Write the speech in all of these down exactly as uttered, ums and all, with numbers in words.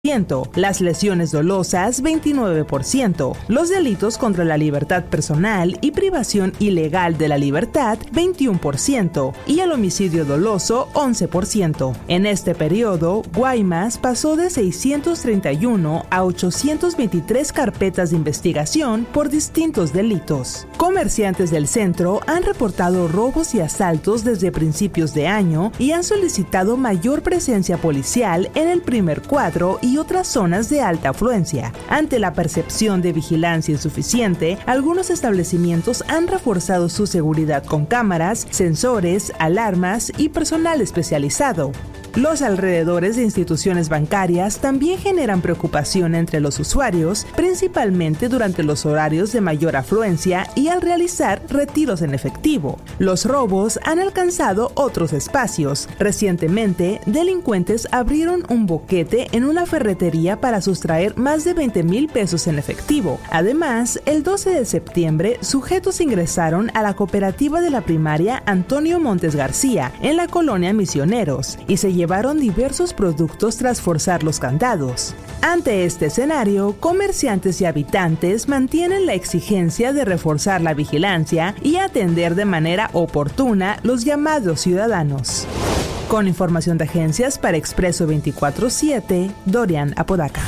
las lesiones dolosas veintinueve por ciento, los delitos contra la libertad personal y privación ilegal de la libertad veintiuno por ciento y el homicidio doloso once por ciento. En este periodo, Guaymas pasó de seiscientos treinta y uno a ochocientos veintitrés carpetas de investigación por distintos delitos. Comerciantes del centro han reportado robos y asaltos desde principios de año y han solicitado mayor presencia policial en el primer cuadro y otras zonas de alta afluencia. Ante la percepción de vigilancia insuficiente, algunos establecimientos han reforzado su seguridad con cámaras, sensores, alarmas y personal especializado. Los alrededores de instituciones bancarias también generan preocupación entre los usuarios, principalmente durante los horarios de mayor afluencia y al realizar retiros en efectivo. Los robos han alcanzado otros espacios. Recientemente, delincuentes abrieron un boquete en una ferretería para sustraer más de veinte mil pesos en efectivo. Además, el doce de septiembre, sujetos ingresaron a la cooperativa de la primaria Antonio Montes García, en la colonia Misioneros, y se llevaron diversos productos tras forzar los candados. Ante este escenario, comerciantes y habitantes mantienen la exigencia de reforzar la vigilancia y atender de manera oportuna los llamados ciudadanos. Con información de agencias para Expreso veinticuatro siete, Dorian Apodaca.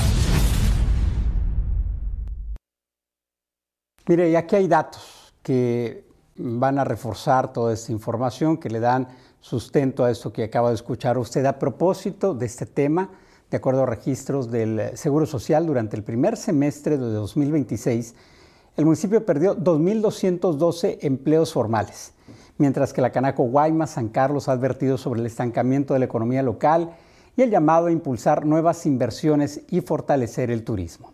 Mire, y aquí hay datos que van a reforzar toda esta información, que le dan sustento a esto que acaba de escuchar usted. A propósito de este tema, de acuerdo a registros del Seguro Social, durante el primer semestre de dos mil veintiséis, el municipio perdió dos mil doscientos doce empleos formales, mientras que la Canaco Guaymas San Carlos ha advertido sobre el estancamiento de la economía local y el llamado a impulsar nuevas inversiones y fortalecer el turismo.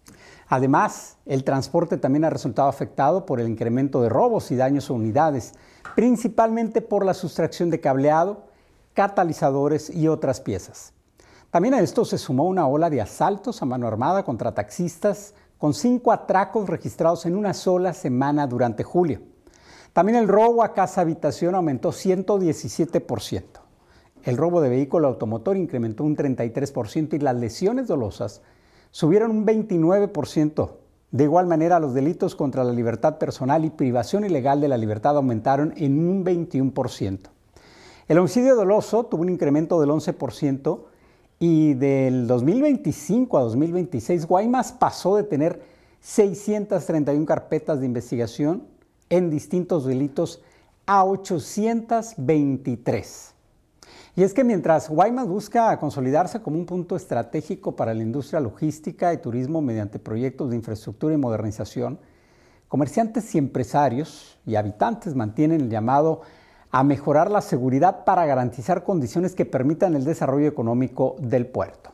Además, el transporte también ha resultado afectado por el incremento de robos y daños a unidades, principalmente por la sustracción de cableado, catalizadores y otras piezas. También a esto se sumó una ola de asaltos a mano armada contra taxistas, con cinco atracos registrados en una sola semana durante julio. También el robo a casa-habitación aumentó ciento diecisiete por ciento. El robo de vehículo automotor incrementó un treinta y tres por ciento y las lesiones dolosas subieron un veintinueve por ciento. De igual manera, los delitos contra la libertad personal y privación ilegal de la libertad aumentaron en un veintiuno por ciento. El homicidio doloso tuvo un incremento del once por ciento y del dos mil veinticinco a dos mil veintiséis, Guaymas pasó de tener seiscientas treinta y una carpetas de investigación en distintos delitos a ochocientas veintitrés. Y es que mientras Guaymas busca consolidarse como un punto estratégico para la industria logística y turismo mediante proyectos de infraestructura y modernización, comerciantes y empresarios y habitantes mantienen el llamado a mejorar la seguridad para garantizar condiciones que permitan el desarrollo económico del puerto.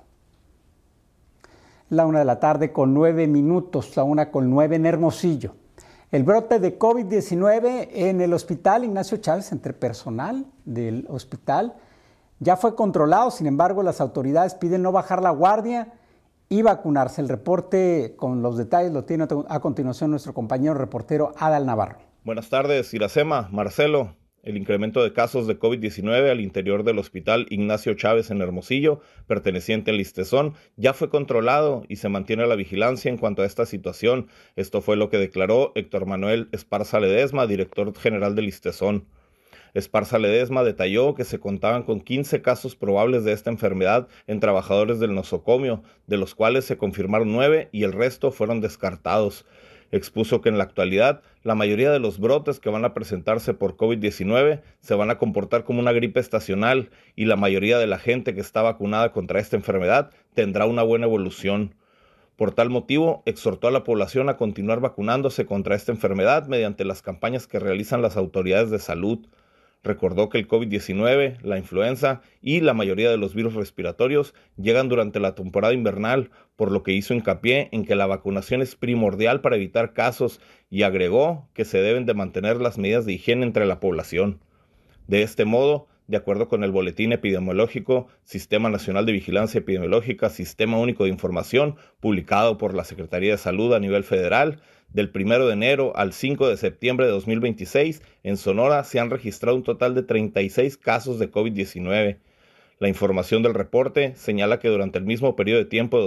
La una de la tarde con nueve minutos, la una con nueve en Hermosillo. El brote de COVID diecinueve en el Hospital Ignacio Chávez entre personal del hospital ya fue controlado. Sin embargo, las autoridades piden no bajar la guardia y vacunarse. El reporte con los detalles lo tiene a continuación nuestro compañero reportero Adal Navarro. Buenas tardes, Iracema, Marcelo. El incremento de casos de COVID diecinueve al interior del Hospital Ignacio Chávez en Hermosillo, perteneciente al Listezón, ya fue controlado y se mantiene la vigilancia en cuanto a esta situación. Esto fue lo que declaró Héctor Manuel Esparza Ledesma, director general del Listezón. Esparza Ledesma detalló que se contaban con quince casos probables de esta enfermedad en trabajadores del nosocomio, de los cuales se confirmaron nueve y el resto fueron descartados. Expuso que en la actualidad la mayoría de los brotes que van a presentarse por COVID diecinueve se van a comportar como una gripe estacional y la mayoría de la gente que está vacunada contra esta enfermedad tendrá una buena evolución. Por tal motivo, exhortó a la población a continuar vacunándose contra esta enfermedad mediante las campañas que realizan las autoridades de salud. Recordó que el COVID diecinueve, la influenza y la mayoría de los virus respiratorios llegan durante la temporada invernal, por lo que hizo hincapié en que la vacunación es primordial para evitar casos y agregó que se deben de mantener las medidas de higiene entre la población. De este modo, de acuerdo con el Boletín Epidemiológico, Sistema Nacional de Vigilancia Epidemiológica, Sistema Único de Información, publicado por la Secretaría de Salud a nivel federal, del primero de enero al cinco de septiembre de dos mil veintiséis, en Sonora se han registrado un total de treinta y seis casos de COVID diecinueve. La información del reporte señala que durante el mismo periodo de tiempo